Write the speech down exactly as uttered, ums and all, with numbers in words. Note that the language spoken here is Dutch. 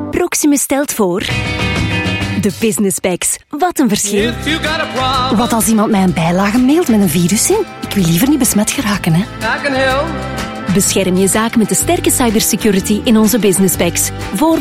Proximus stelt voor... De Business Packs. Wat een verschil. Wat als iemand mij een bijlage mailt met een virus in? Ik wil liever niet besmet geraken, hè. Bescherm je zaak met de sterke cybersecurity in onze Business Packs. Voor